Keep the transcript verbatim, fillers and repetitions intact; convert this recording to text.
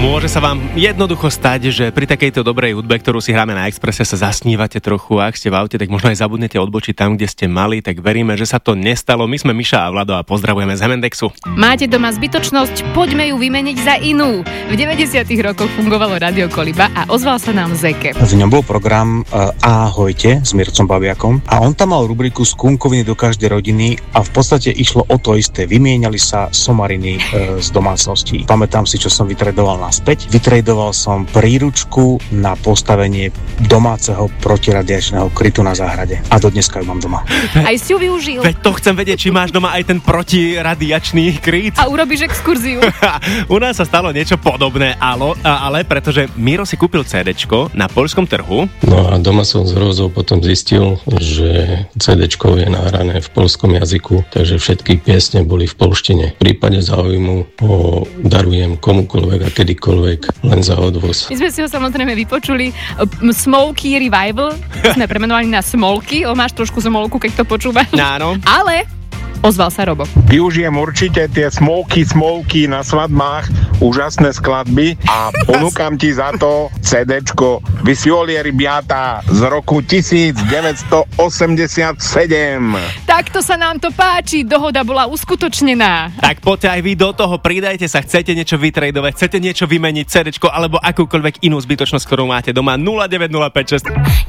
Môže sa vám jednoducho stať, že pri takejto dobrej hudbe, ktorú si hráme na Expresse, sa zasnívate trochu a ak ste v aute, tak možno aj zabudnete odbočiť tam, kde ste mali, tak veríme, že sa to nestalo. My sme Miša a Vlado a pozdravujeme z Hemendexu. Máte doma zbytočnosť, poďme ju vymeniť za inú. V deväťdesiatych rokoch fungovalo Rádio Koliba a ozval sa nám Zeke. V ňom bol program uh, Ahojte s Mircom Babiakom a on tam mal rubriku Skúnkoviny do každej rodiny a v podstate išlo o to isté. Vymieniali sa somariny uh, z domácností. Pamätám si, čo som vytredoval naspäť. Vytredoval som príručku na postavenie domáceho protiradiačného krytu na záhrade. A do dneska ju mám doma. Aj si ju využil. Veď to chcem vedieť, či máš doma aj ten protiradiačný kryt. A urobíš exkurziu. U nás sa stalo niečo podobné, ale, ale pretože Miro si kúpil cédečko na poľskom trhu. No a doma som s hrôzou potom zistil, že cédečko je nahrané v poľskom jazyku, takže všetky piesne boli v poľštine. V prípade záujmu ho darujem komukoľvek a kedykoľvek, len za odvoz. My sme si ho samozrejme vypočuli. Smolky Revival sme premenovali na Smolky. O, máš trošku smolku, keď to počúvaš. Áno. Ale ozval sa Robo. Využijem určite tie smolky, smolky na svadbách, úžasné skladby a ponúkam ti za to cédečko Visiolieri Biata z roku devätnásťstoosemdesiatsedem. Takto sa nám to páči, dohoda bola uskutočnená. Tak poďte aj vy do toho, pridajte sa, chcete niečo vytredovať, chcete niečo vymeniť, cédečko alebo akúkoľvek inú zbytočnosť, ktorú máte doma. nula deväť nula päť šesť